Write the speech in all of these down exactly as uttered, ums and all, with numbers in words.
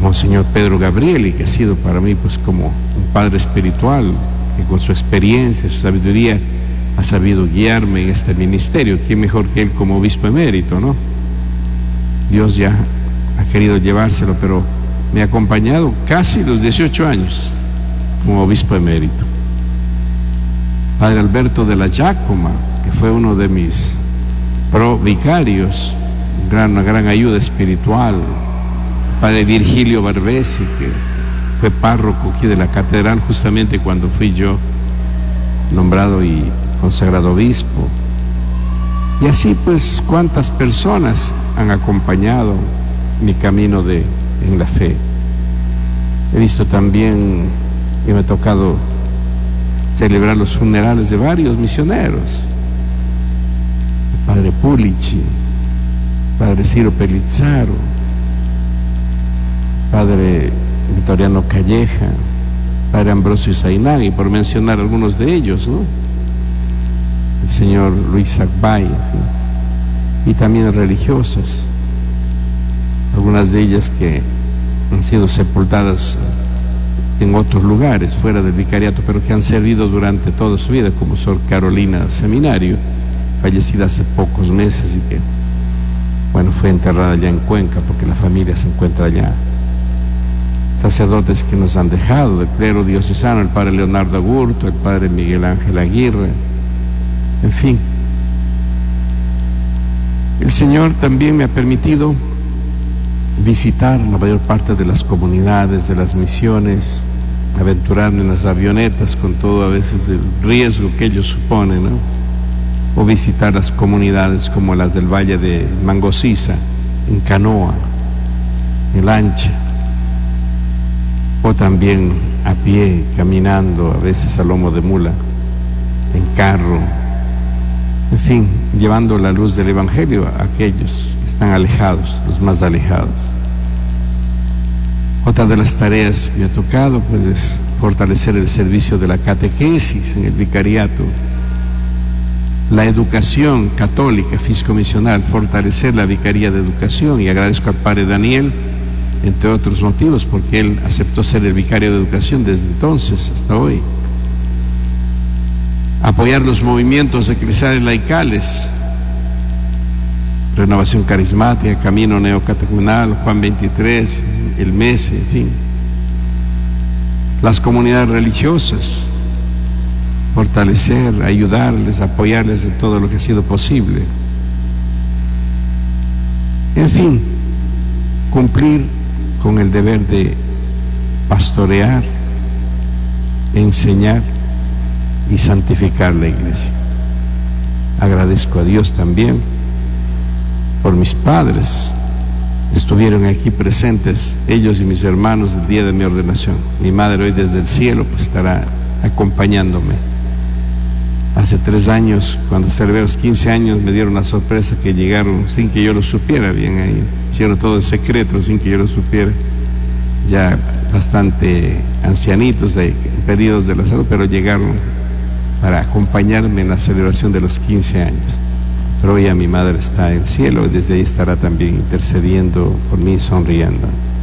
Monseñor Pedro Gabrieli, que ha sido para mí pues como un padre espiritual, que con su experiencia, su sabiduría ha sabido guiarme en este ministerio. ¿Quién mejor que él como obispo emérito, no? Dios ya ha querido llevárselo, pero me ha acompañado casi los dieciocho años como obispo emérito. Padre Alberto de la Giacoma, que fue uno de mis pro vicarios, gran, una gran ayuda espiritual. Padre Virgilio Barbesi, que fue párroco aquí de la catedral justamente cuando fui yo nombrado y consagrado obispo. Y así pues cuántas personas han acompañado mi camino de, en la fe. He visto también que me ha tocado celebrar los funerales de varios misioneros. El Padre Pulici, Padre Ciro Pellizzaro, Padre Victoriano Calleja, Padre Ambrosio Zainagui, por mencionar algunos de ellos, ¿no? El señor Luis Agbay, en fin. Y también religiosas, algunas de ellas que han sido sepultadas en otros lugares fuera del vicariato, pero que han servido durante toda su vida, como Sor Carolina Seminario, fallecida hace pocos meses y que, bueno, fue enterrada allá en Cuenca porque la familia se encuentra allá. Sacerdotes que nos han dejado del clero diocesano, el padre Leonardo Agurto, el padre Miguel Ángel Aguirre, en fin. El Señor también me ha permitido visitar la mayor parte de las comunidades, de las misiones, aventurarme en las avionetas con todo a veces el riesgo que ello supone, ¿no? O visitar las comunidades como las del Valle de Mangosisa, en canoa, en lancha, o también a pie, caminando, a veces a lomo de mula, en carro, en fin, llevando la luz del Evangelio a aquellos que están alejados, los más alejados. Otra de las tareas que me ha tocado pues es fortalecer el servicio de la catequesis en el vicariato, la educación católica fiscomisional, fortalecer la vicaría de educación, y agradezco al padre Daniel, entre otros motivos, porque él aceptó ser el vicario de educación desde entonces hasta hoy. Apoyar los movimientos eclesiales laicales, Renovación Carismática, Camino Neocatecumenal, Juan veintitrés, el M E S E, en fin. Las comunidades religiosas, fortalecer, ayudarles, apoyarles en todo lo que ha sido posible. En fin, cumplir con el deber de pastorear, enseñar y santificar la iglesia. Agradezco a Dios también por mis padres. Estuvieron aquí presentes, ellos y mis hermanos, el día de mi ordenación. Mi madre hoy desde el cielo pues estará acompañándome. Hace tres años, cuando celebré los quince años, me dieron una sorpresa que llegaron sin que yo lo supiera bien ahí. Hicieron todo en secreto sin que yo lo supiera. Ya bastante ancianitos, de periodos de la salud, pero llegaron para acompañarme en la celebración de los quince años. Pero hoy ya mi madre está en el cielo y desde ahí estará también intercediendo por mí, sonriendo.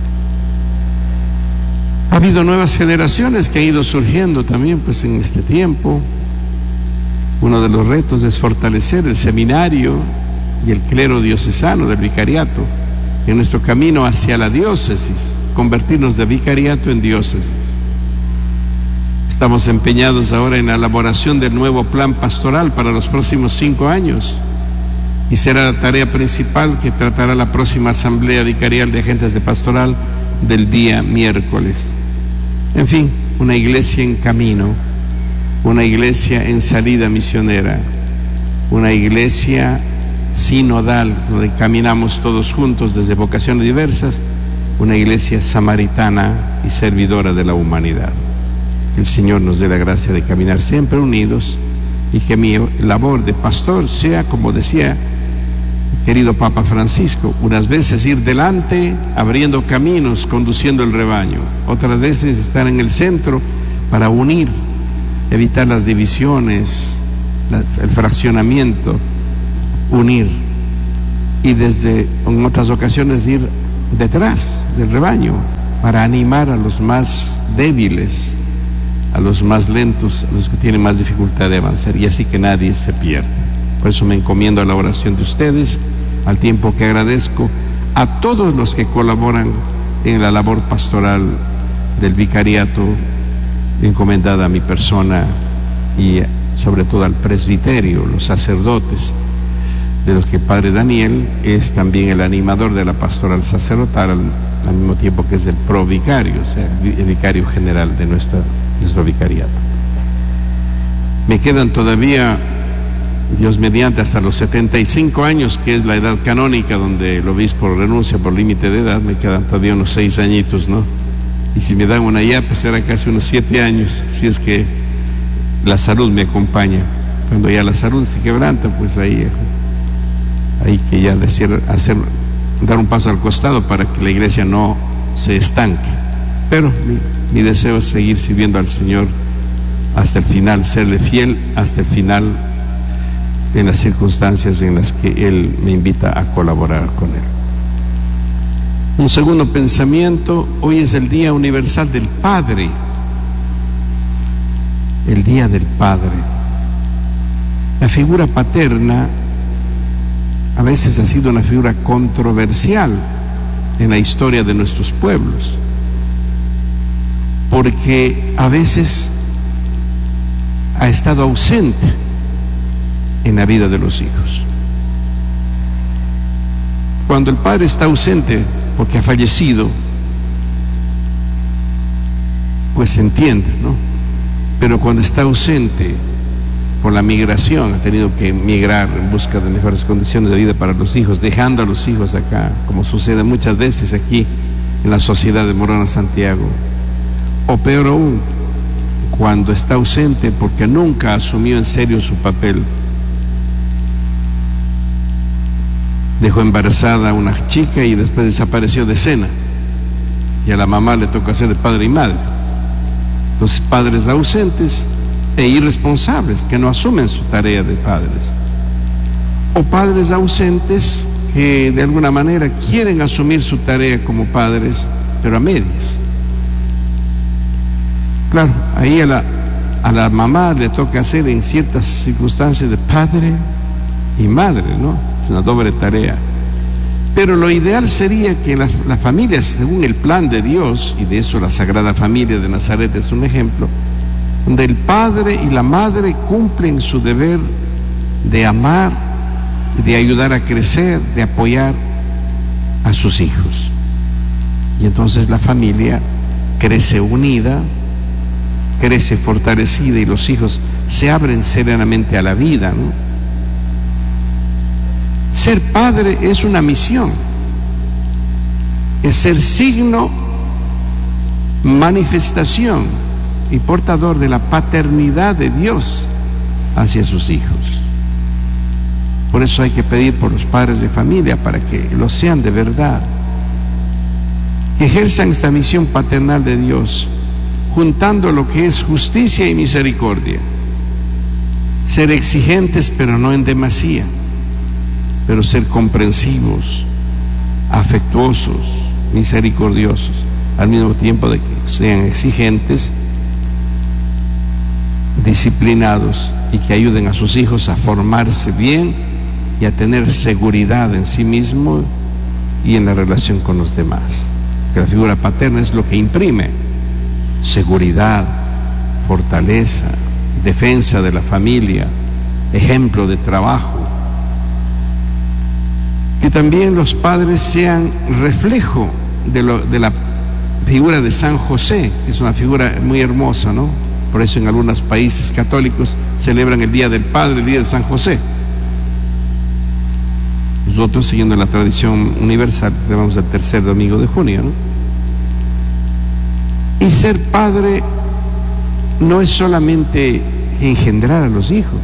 Ha habido nuevas generaciones que han ido surgiendo también pues en este tiempo. Uno de los retos es fortalecer el seminario y el clero diocesano del vicariato en nuestro camino hacia la diócesis, convertirnos de vicariato en diócesis. Estamos empeñados ahora en la elaboración del nuevo plan pastoral para los próximos cinco años y será la tarea principal que tratará la próxima asamblea vicarial de agentes de pastoral del día miércoles. En fin, una iglesia en camino, una iglesia en salida misionera, una iglesia sinodal, donde caminamos todos juntos desde vocaciones diversas, una iglesia samaritana y servidora de la humanidad. El Señor nos dé la gracia de caminar siempre unidos y que mi labor de pastor sea, como decía el querido Papa Francisco, unas veces ir delante, abriendo caminos, conduciendo el rebaño, otras veces estar en el centro para unir, evitar las divisiones, la, el fraccionamiento, unir, y desde en otras ocasiones ir detrás del rebaño para animar a los más débiles, a los más lentos, a los que tienen más dificultad de avanzar, y así que nadie se pierda. Por eso me encomiendo a la oración de ustedes, al tiempo que agradezco a todos los que colaboran en la labor pastoral del vicariato encomendada a mi persona, y sobre todo al presbiterio, los sacerdotes, de los que Padre Daniel es también el animador de la pastoral sacerdotal, al, al mismo tiempo que es el provicario, o sea, el vicario general de nuestra, nuestro vicariato. Me quedan todavía, Dios mediante, hasta los setenta y cinco años, que es la edad canónica donde el obispo renuncia por límite de edad. Me quedan todavía unos seis añitos, ¿no? Y si me dan una ya, pues será casi unos siete años, si es que la salud me acompaña. Cuando ya la salud se quebranta, pues ahí hay que ya decir, hacer, dar un paso al costado para que la iglesia no se estanque. Pero mi, mi deseo es seguir sirviendo al Señor hasta el final, serle fiel hasta el final, en las circunstancias en las que Él me invita a colaborar con Él. Un segundo pensamiento: hoy es el Día Universal del Padre, el Día del Padre. La figura paterna a veces ha sido una figura controversial en la historia de nuestros pueblos, porque a veces ha estado ausente en la vida de los hijos. Cuando el padre está ausente porque ha fallecido, pues se entiende, ¿no? Pero cuando está ausente por la migración, ha tenido que migrar en busca de mejores condiciones de vida para los hijos, dejando a los hijos acá, como sucede muchas veces aquí en la sociedad de Morona Santiago. O peor aún, cuando está ausente porque nunca asumió en serio su papel. Dejó embarazada a una chica y después desapareció de escena, y a la mamá le toca ser de padre y madre. Entonces, padres ausentes e irresponsables que no asumen su tarea de padres, o padres ausentes que de alguna manera quieren asumir su tarea como padres, pero a medias. Claro, ahí a la, a la mamá le toca hacer en ciertas circunstancias de padre y madre, ¿no? Es una doble tarea. Pero lo ideal sería que las, las familias, según el plan de Dios, y de eso la Sagrada Familia de Nazaret es un ejemplo, donde el padre y la madre cumplen su deber de amar, de ayudar a crecer, de apoyar a sus hijos. Y entonces la familia crece unida, crece fortalecida, y los hijos se abren serenamente a la vida, ¿no? Ser padre es una misión, es ser signo, manifestación y portador de la paternidad de Dios hacia sus hijos. Por eso hay que pedir por los padres de familia, para que lo sean de verdad, que ejerzan esta misión paternal de Dios, juntando lo que es justicia y misericordia. Ser exigentes, pero no en demasía, pero ser comprensivos, afectuosos, misericordiosos, al mismo tiempo de que sean exigentes, disciplinados, y que ayuden a sus hijos a formarse bien y a tener seguridad en sí mismo y en la relación con los demás. Que la figura paterna es lo que imprime seguridad, fortaleza, defensa de la familia, ejemplo de trabajo. Que también los padres sean reflejo de, lo, de la figura de San José, que es una figura muy hermosa, ¿no? Por eso en algunos países católicos celebran el Día del Padre, el Día de San José. Nosotros, siguiendo la tradición universal, celebramos el tercer domingo de junio, ¿no? Y ser padre no es solamente engendrar a los hijos,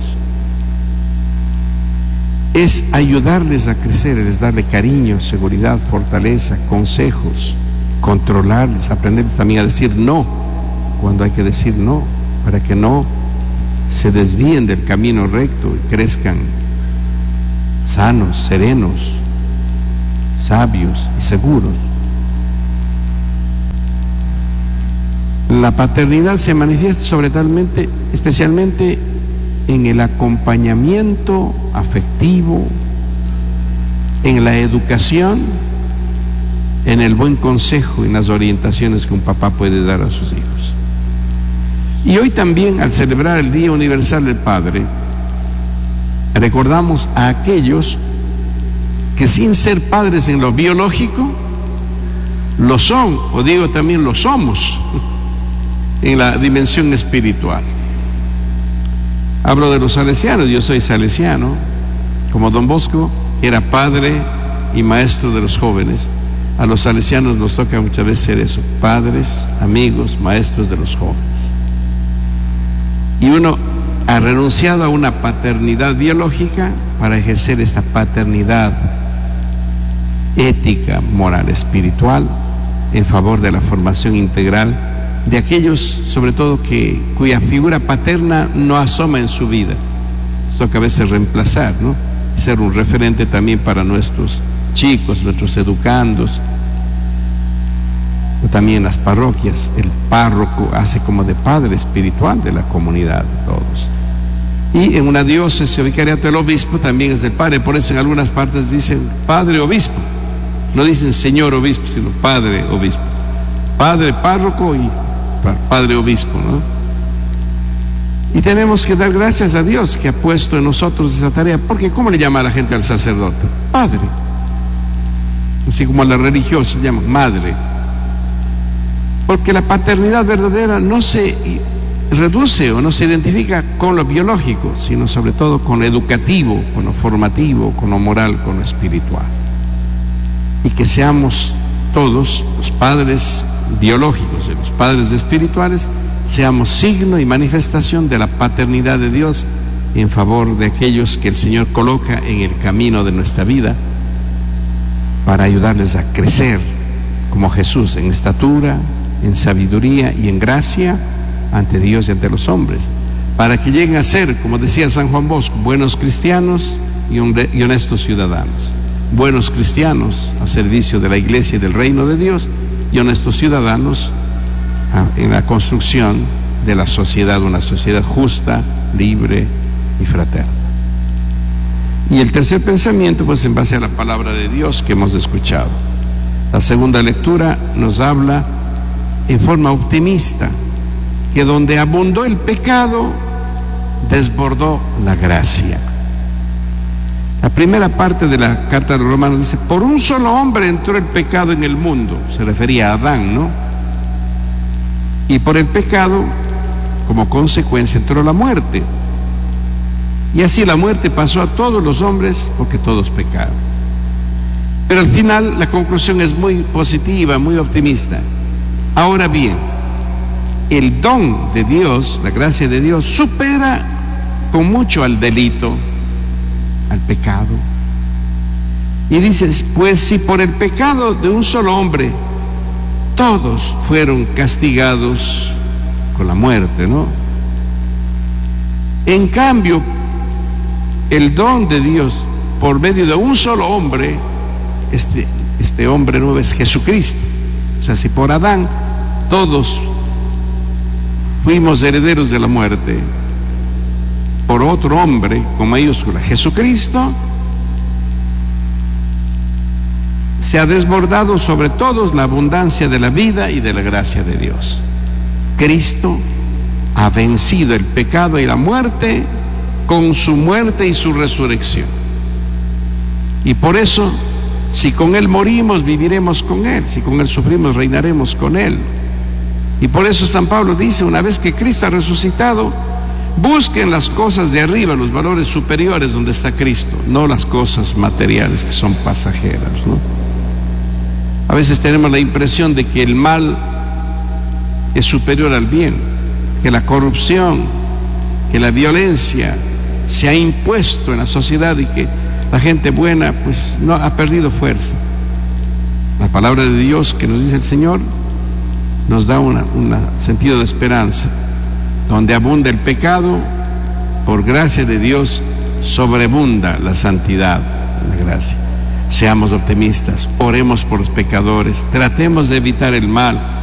es ayudarles a crecer, es darle cariño, seguridad, fortaleza, consejos, controlarles, aprenderles también a decir no cuando hay que decir no, para que no se desvíen del camino recto y crezcan sanos, serenos, sabios y seguros. La paternidad se manifiesta sobre talmente, especialmente en el acompañamiento afectivo, en la educación, en el buen consejo y en las orientaciones que un papá puede dar a sus hijos. Y hoy también, al celebrar el Día Universal del Padre, recordamos a aquellos que sin ser padres en lo biológico, lo son, o digo también lo somos, en la dimensión espiritual. Hablo de los salesianos, yo soy salesiano, como Don Bosco era padre y maestro de los jóvenes. A los salesianos nos toca muchas veces ser eso, padres, amigos, maestros de los jóvenes. Y uno ha renunciado a una paternidad biológica para ejercer esta paternidad ética, moral, espiritual, en favor de la formación integral de aquellos, sobre todo, que cuya figura paterna no asoma en su vida. Esto que a veces reemplazar, ¿no? Ser un referente también para nuestros chicos, nuestros educandos, también las parroquias. El párroco hace como de padre espiritual de la comunidad, de todos. Y en una diócesis o vicariato el obispo también es del padre, por eso en algunas partes dicen padre obispo, no dicen señor obispo, sino padre obispo, padre párroco y padre obispo, ¿no? Y tenemos que dar gracias a Dios que ha puesto en nosotros esa tarea, porque ¿cómo le llama a la gente al sacerdote? Padre. Así como a la religiosa se llama madre. Porque la paternidad verdadera no se reduce o no se identifica con lo biológico, sino sobre todo con lo educativo, con lo formativo, con lo moral, con lo espiritual. Y que seamos todos, los padres biológicos y los padres espirituales, seamos signo y manifestación de la paternidad de Dios en favor de aquellos que el Señor coloca en el camino de nuestra vida para ayudarles a crecer como Jesús en estatura, en sabiduría y en gracia ante Dios y ante los hombres, para que lleguen a ser, como decía San Juan Bosco, buenos cristianos y honestos ciudadanos. Buenos cristianos a servicio de la Iglesia y del reino de Dios, y honestos ciudadanos en la construcción de la sociedad, una sociedad justa, libre y fraterna. Y el tercer pensamiento, pues en base a la palabra de Dios que hemos escuchado. La segunda lectura nos habla en forma optimista que donde abundó el pecado, desbordó la gracia. La primera parte de la carta de los Romanos dice, por un solo hombre entró el pecado en el mundo, se refería a Adán, ¿no? Y por el pecado, como consecuencia, entró la muerte. Y así la muerte pasó a todos los hombres porque todos pecaron. Pero al final la conclusión es muy positiva, muy optimista. Ahora bien, el don de Dios, la gracia de Dios, supera con mucho al delito, al pecado. Y dices, pues si por el pecado de un solo hombre todos fueron castigados con la muerte, ¿no? En cambio, el don de Dios por medio de un solo hombre, este, este hombre nuevo es Jesucristo. O sea, si por Adán todos fuimos herederos de la muerte, por otro hombre, con mayúscula, Jesucristo, se ha desbordado sobre todos la abundancia de la vida y de la gracia de Dios. Cristo ha vencido el pecado y la muerte con su muerte y su resurrección. Y por eso, si con Él morimos, viviremos con Él. Si con Él sufrimos, reinaremos con Él. Y por eso San Pablo dice, una vez que Cristo ha resucitado, busquen las cosas de arriba, los valores superiores donde está Cristo, no las cosas materiales que son pasajeras, ¿no? A veces tenemos la impresión de que el mal es superior al bien, que la corrupción, que la violencia se ha impuesto en la sociedad y que la gente buena pues no ha perdido fuerza. La palabra de Dios que nos dice el Señor nos da un sentido de esperanza. Donde abunda el pecado, por gracia de Dios sobreabunda la santidad, la gracia. Seamos optimistas, oremos por los pecadores, tratemos de evitar el mal,